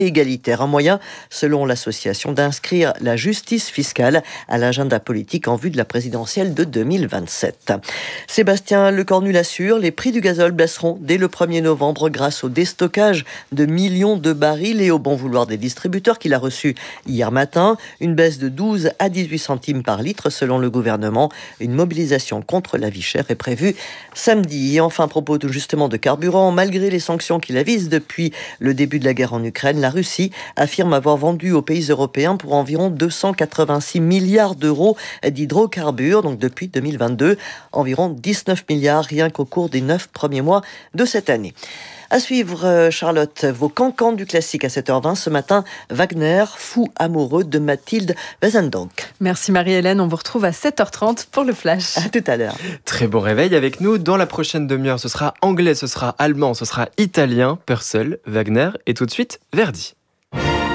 égalitaire. Un moyen, selon l'association, d'inscrire la justice fiscale à l'agenda politique en vue de la présidentielle de 2027. Sébastien Lecornu l'assure, les prix du gazole baisseront dès le 1er novembre grâce au déstockage de millions de barils et au bon vouloir des distributeurs qu'il a reçu hier matin. Une baisse de 12 à 18 centimes par litre selon le gouvernement. Une mobilisation contre la vie chère est prévue samedi. Et enfin, à propos justement de carburant, malgré les sanctions qui la visent depuis le début de la guerre en Ukraine, la Russie affirme avoir vendu aux pays européens pour environ 286 milliards d'euros d'hydrocarbures, donc depuis 2022, environ 19 milliards rien qu'au cours des 9 premiers mois de cette année. À suivre, Charlotte, vos cancans du classique à 7h20 ce matin. Wagner, fou amoureux de Mathilde Wesendonck. Merci Marie-Hélène, on vous retrouve à 7h30 pour le Flash. À tout à l'heure. Très bon réveil avec nous. Dans la prochaine demi-heure, ce sera anglais, ce sera allemand, ce sera italien. Purcell, Wagner et tout de suite Verdi.